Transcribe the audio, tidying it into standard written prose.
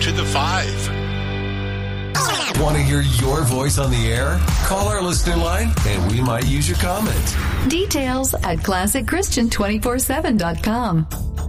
to the 5. Want to hear your voice on the air? Call our listener line and we might use your comment. Details at ClassicChristian247.com.